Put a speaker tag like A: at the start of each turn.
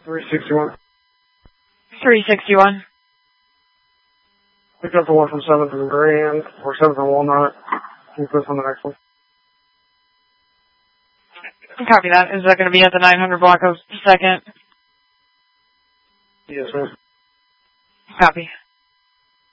A: 361.
B: 361.
A: Pick up the one from 7th and Grand, or 7th and Walnut. Keep this on the next one.
B: Copy that. Is that going to be at the 900 block of 2nd?
A: Yes, ma'am.
B: Copy.